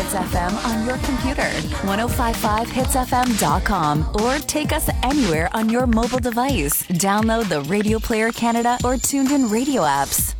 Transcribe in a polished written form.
Hits FM on your computer, 1055hitsfm.com, or take us anywhere on your mobile device. Download the Radio Player Canada or TuneIn Radio apps.